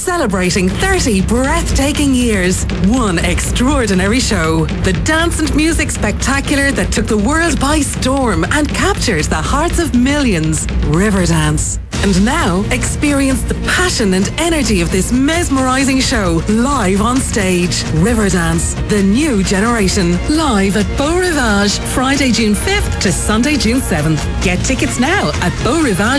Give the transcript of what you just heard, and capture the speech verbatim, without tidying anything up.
celebrating thirty breathtaking years. One extraordinary show. The dance and music spectacular that took the world by storm and captured the hearts of millions. Riverdance. And now, experience the passion and energy of this mesmerising show live on stage. Riverdance, the new generation. Live at Beau Rivage, Friday, June fifth to Sunday, June seventh. Get tickets now at Beau Rivage.